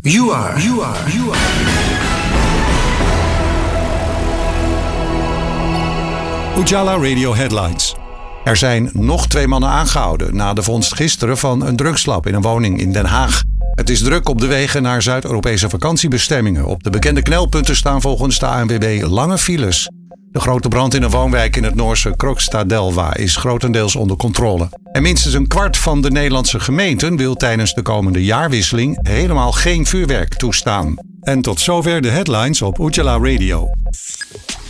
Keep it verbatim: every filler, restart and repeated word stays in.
You are, you are, you are. Ujala Radio Headlines. Er zijn nog twee mannen aangehouden na de vondst gisteren van een drugslab in een woning in Den Haag. Het is druk op de wegen naar Zuid-Europese vakantiebestemmingen. Op de bekende knelpunten staan volgens de A N W B lange files. De grote brand in een woonwijk in het Noorse Krokstadelva is grotendeels onder controle. En minstens een kwart van de Nederlandse gemeenten wil tijdens de komende jaarwisseling helemaal geen vuurwerk toestaan. En tot zover de headlines op Ujala Radio.